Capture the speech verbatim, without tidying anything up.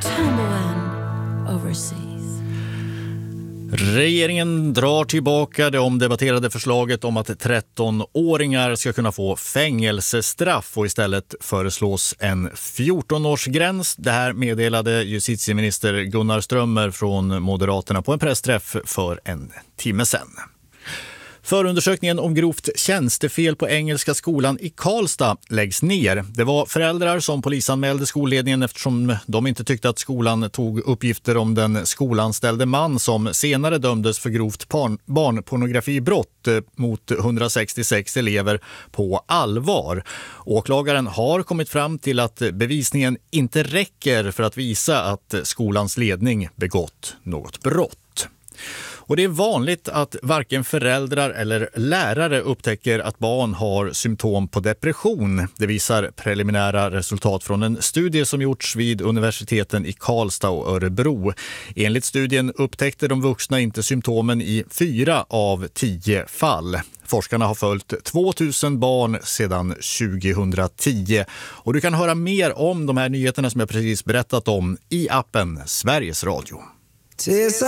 tumbling overseas. Regeringen drar tillbaka det omdebatterade förslaget om att trettonåringar ska kunna få fängelsestraff och istället föreslås en fjorton-årsgräns. Det här meddelade justitieminister Gunnar Strömmer från Moderaterna på en pressträff för en timme sedan. Förundersökningen om grovt tjänstefel på Engelska skolan i Karlstad läggs ner. Det var föräldrar som polisanmälde skolledningen eftersom de inte tyckte att skolan tog uppgifter om den skolanställde man som senare dömdes för grovt barnpornografibrott mot hundrasextiosex elever på allvar. Åklagaren har kommit fram till att bevisningen inte räcker för att visa att skolans ledning begått något brott. Och det är vanligt att varken föräldrar eller lärare upptäcker att barn har symptom på depression. Det visar preliminära resultat från en studie som gjorts vid universiteten i Karlstad och Örebro. Enligt studien upptäckte de vuxna inte symptomen i fyra av tio fall. Forskarna har följt tvåtusen barn sedan tjugohundratio. Och du kan höra mer om de här nyheterna som jag precis berättat om i appen Sveriges Radio.